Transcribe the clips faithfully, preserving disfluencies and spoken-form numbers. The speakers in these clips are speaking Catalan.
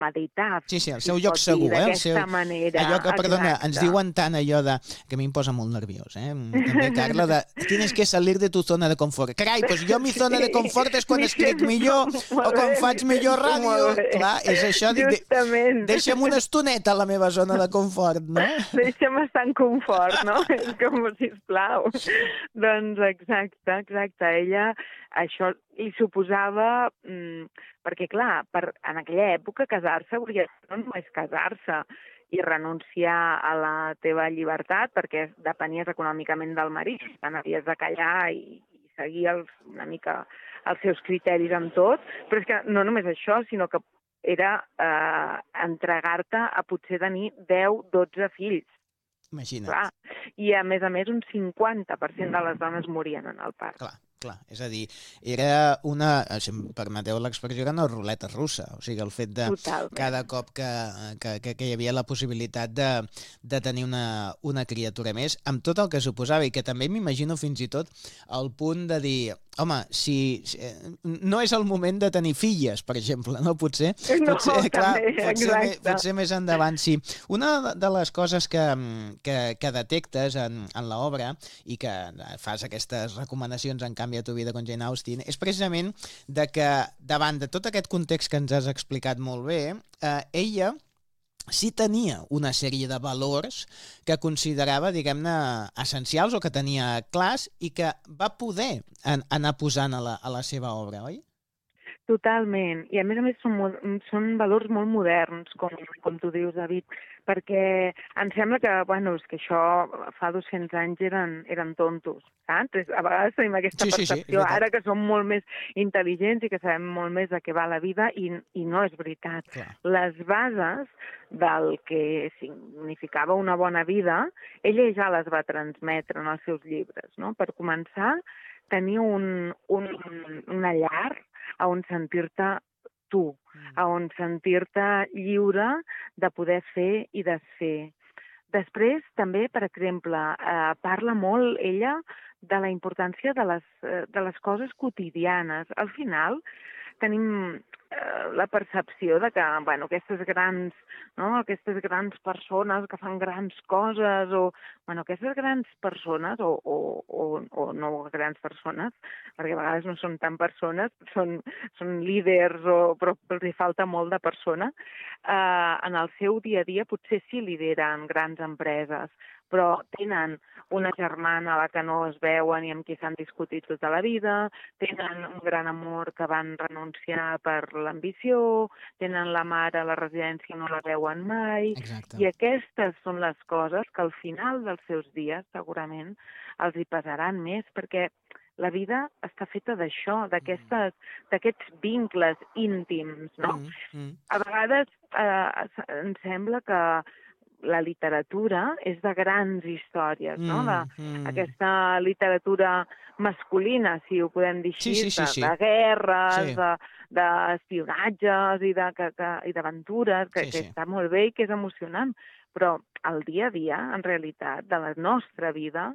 meditar. Sí, sí, el si seu es lloc pot dir segur, eh? El d'aquesta seu... manera. Allò que, perdona, Exacte. ens diuen tant allò de... que a mi em posa molt nerviós, eh? També, Carla, de... Tienes que salir de tu zona de confort. Carai, doncs jo mi zona de confort és quan M'hi escric sento millor o molt quan bé, faig m'hi millor sento ràdio. molt bé. Clar, és això. Dic, de... Justament. Deixa'm una estoneta a la meva zona de confort, no? Deixa'm estar en confort, no? És com, sisplau. Doncs exacte, exacte. Ella, això li suposava... Mmm, perquè, clar, per, en aquella època casar-se volia no només casar-se i renunciar a la teva llibertat perquè depenies econòmicament del marit, tant havies de callar i, i seguir els, una mica els seus criteris en tot, però és que no només això, sinó que era eh, entregar-te a potser tenir deu, dotze fills. Imagina't. Clar. I a més a més un cinquanta per cent de les dones morien en el part. Clar. Clar, és a dir, era una, si em permeteu l'expressió, era una ruleta russa. O sigui, el fet de Totalment. Cada cop que, que, que, que hi havia la possibilitat de, de tenir una, una criatura més, amb tot el que suposava, i que també m'imagino fins i tot el punt de dir, home, si, si no és el moment de tenir filles, per exemple, no? Potser, no, potser, clar, també, potser, més, potser més endavant, sí. Una de les coses que, que, que detectes en, en l'obra i que fas aquestes recomanacions en canvi a tu vida con Jane Austen, és precisament de que davant de tot aquest context que ens has explicat molt bé, eh, ella sí tenia una sèrie de valors que considerava, diguem-ne, essencials o que tenia clars i que va poder en, anar posant a la, a la seva obra, oi? Totalment. I a més a més són, són valors molt moderns, com, com tu dius, David, perquè em sembla que, bueno, és que això fa dos-cents anys eren, eren tontos, saps? A vegades tenim aquesta sí, sí, percepció, sí, ara que som molt més intel·ligents i que sabem molt més de què va la vida, i, i no és veritat. Clar. Les bases del que significava una bona vida, ella ja les va transmetre en els seus llibres, no? Per començar, tenir un, un, una llar a on sentir-te tu, a on sentir-te lliure de poder fer i desfer. Després, també, per exemple, eh, parla molt ella de la importància de les, eh, de les coses quotidianes. Al final, tenim eh, la percepció de que, bueno, aquestes grans, no? aquestes grans persones que fan grans coses, o, bueno, aquestes grans persones, o, o, o, o no grans persones, perquè a vegades no són tan persones, són, són líders, o, però els hi falta molt de persona, eh, en el seu dia a dia potser sí lideren grans empreses, però tenen una germana a la que no es veuen i amb qui s'han discutit tota la vida, tenen un gran amor que van renunciar per l'ambició, tenen la mare a la residència i no la veuen mai. Exacte. I aquestes són les coses que al final dels seus dies segurament els hi pesaran més, perquè la vida està feta d'això, d'aquests vincles íntims, no? Mm, mm. A vegades eh, em sembla que la literatura és de grans històries, mm, no? De, mm. Aquesta literatura masculina, si ho podem dir així, sí, sí, sí, sí. de, de guerres, sí. de, d'espionatges i d'aventures, que, que, que sí, sí. Està molt bé i que és emocionant, però el dia a dia, en realitat, de la nostra vida,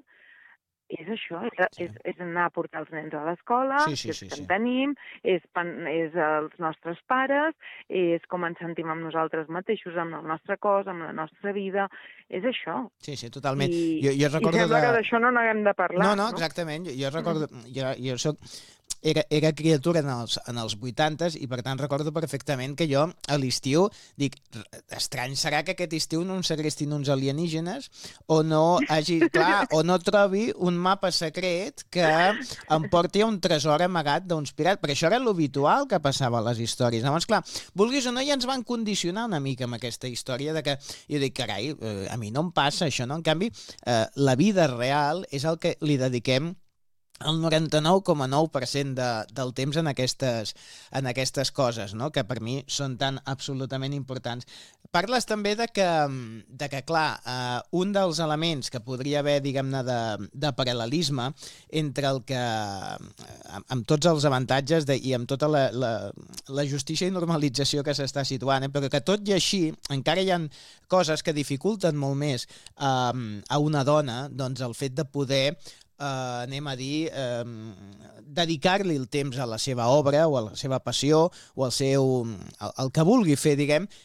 és això, és, sí. és, és anar a portar els nens a l'escola, sí, sí, sí, que en sí. tenim, és, és els nostres pares, és com ens sentim amb nosaltres mateixos, amb el nostre cos, amb la nostra vida, és això. Sí, sí, totalment. I, jo, jo recordo i sembla de... que d'això no n'haguem de parlar. No, no, exactament. Jo, jo recordo... Jo, jo soc... Era, era criatura en els, en els vuitantes i per tant recordo perfectament que jo a l'estiu dic, estrany serà que aquest estiu no ens segrestin uns alienígenes o no hagi, clar, o no trobi un mapa secret que em porti a un tresor amagat d'uns pirats, perquè això era l'habitual que passava a les històries. Llavors, clar, vulguis o no, ja ens van condicionar una mica amb aquesta història de que, jo dic, carai, eh, a mi no em passa això, no? En canvi, eh, la vida real és el que li dediquem el noranta-nou coma nou per cent de, del temps en aquestes, en aquestes coses, no? Que per mi són tan absolutament importants. Parles també de que, de que clar, eh, un dels elements que podria haver, diguem-ne, de, de paral·lelisme entre el que, amb, amb tots els avantatges de, i amb tota la, la, la justícia i normalització que s'està situant, eh, però que tot i així encara hi ha coses que dificulten molt més eh, a una dona, doncs el fet de poder eh, anem a dir, eh, dedicar-li el temps a la seva obra o a la seva passió o al seu, al, al que vulgui fer, diguem,